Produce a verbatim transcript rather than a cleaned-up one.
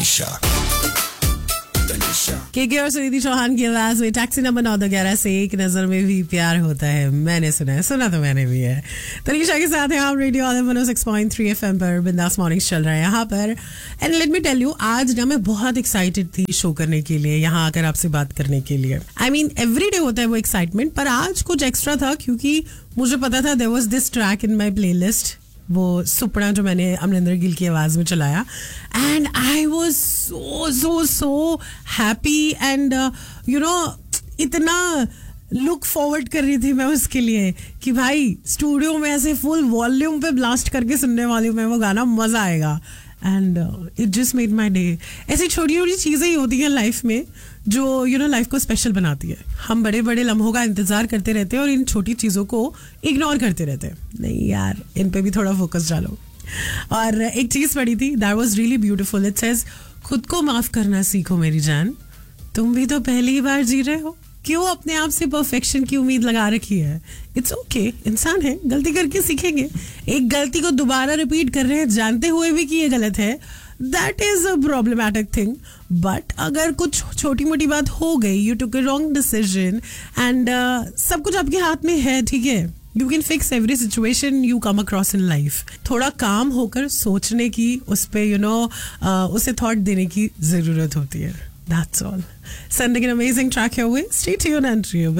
तनिषा केके और सुनीति चौहान की आवाज में टैक्सी नंबर नौ दो ग्यारह से एक नजर में भी प्यार होता है. मैंने सुना है, सुना तो मैंने भी है. तनिषा के साथ हैं आप radio on one O six point three FM पर. बिंदास मॉर्निंग्स चल रहा है यहाँ पर. And let me tell you, आज ना मैं बहुत एक्साइटेड थी शो करने के लिए, यहाँ आकर आपसे बात करने के लिए. आई मीन एवरी डे होता है वो एक्साइटमेंट, पर आज कुछ एक्स्ट्रा था क्योंकि मुझे पता था there was this track in my play list, वो सुपना जो मैंने अमरिंदर गिल की आवाज में चलाया. And I was so so so happy and you know इतना लुक फॉरवर्ड कर रही थी मैं उसके लिए कि भाई स्टूडियो में ऐसे फुल वॉल्यूम पे ब्लास्ट करके सुनने वाली हूँ मैं वो गाना, मजा आएगा. And it just made my day. ऐसी छोटी छोटी चीज़ें ही होती हैं लाइफ में जो यू नो लाइफ को स्पेशल बनाती है. हम बड़े बड़े लम्हों का इंतजार करते रहते हैं और इन छोटी चीज़ों को इग्नोर करते रहते हैं. नहीं यार, इन पे भी थोड़ा फोकस डालो. और एक चीज़ पढ़ी थी, that was really beautiful. It says, खुद को माफ करना सीखो मेरी जान, तुम भी तो पहली बार जी रहे हो, क्यों अपने आप से परफेक्शन की उम्मीद लगा रखी है. इट्स ओके, इंसान है, गलती करके सीखेंगे. एक गलती को दोबारा रिपीट कर रहे हैं जानते हुए भी कि ये गलत है, that is a problematic thing. But अगर कुछ छोटी मोटी बात हो गई, you took a wrong decision and सब कुछ आपके हाथ में है, ठीक है, you can fix every situation you come across in life. थोड़ा काम होकर सोचने की, उस पर यू नो उसे थॉट देने की जरूरत होती है. That's all. Sending an amazing track your way. Stay tuned and